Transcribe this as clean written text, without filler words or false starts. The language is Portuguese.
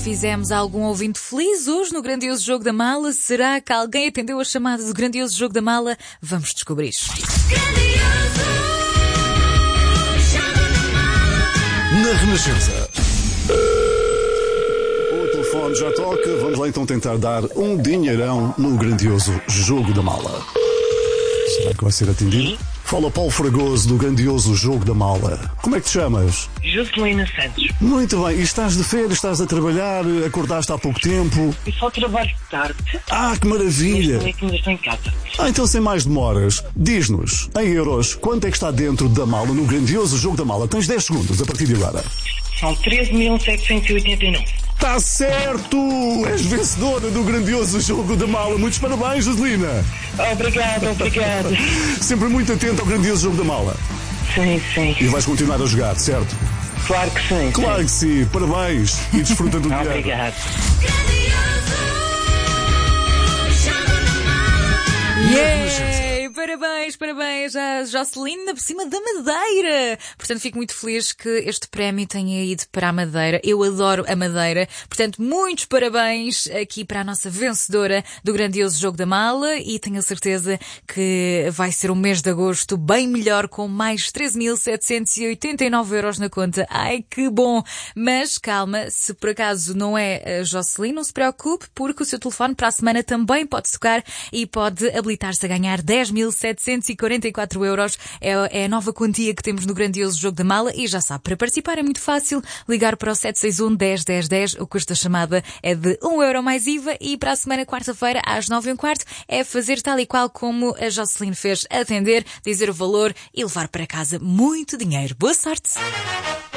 fizemos algum ouvinte feliz hoje no grandioso Jogo da Mala? Será que alguém atendeu a chamada do grandioso Jogo da Mala? Vamos descobrir. Na Renascença. O telefone já toca. Vamos lá então tentar dar um dinheirão no grandioso Jogo da Mala. Será que vai ser atendido? Fala Paulo Fragoso do grandioso Jogo da Mala. Como é que te chamas? Joselina Santos. Muito bem. E estás de férias? Estás a trabalhar? Acordaste há pouco tempo? Eu só trabalho de tarde. Ah, que maravilha! Neste momento ainda estou em casa. Então sem mais demoras, diz-nos, em euros, quanto é que está dentro da mala no grandioso Jogo da Mala? Tens 10 segundos a partir de agora. São 13.789. Está certo! És vencedora do grandioso Jogo da Mala. Muitos parabéns, Joselina! Obrigado. Sempre muito atento ao grandioso Jogo da Mala. Sim. E vais continuar a jogar, certo? Claro que sim. Claro que sim. Parabéns e desfruta do dia. Obrigado. Yeah! Parabéns à Jocelina por cima da Madeira. Portanto, fico muito feliz que este prémio tenha ido para a Madeira. Eu adoro a Madeira. Portanto, muitos parabéns aqui para a nossa vencedora do grandioso Jogo da Mala e tenho a certeza que vai ser um mês de agosto bem melhor com mais 13.789 euros na conta. Ai, que bom! Mas calma, se por acaso não é a Jocelyn, não se preocupe porque o seu telefone para a semana também pode tocar e pode habilitar-se a ganhar 10.744 euros. É a nova quantia que temos no grandioso Jogo da Mala e já sabe, para participar é muito fácil. Ligar para o 761 10 10 10. O custo da chamada é de 1 euro mais IVA e para a semana, quarta-feira, às 9h15, é fazer tal e qual como a Jocelyn fez, atender, dizer o valor e levar para casa muito dinheiro. Boa sorte!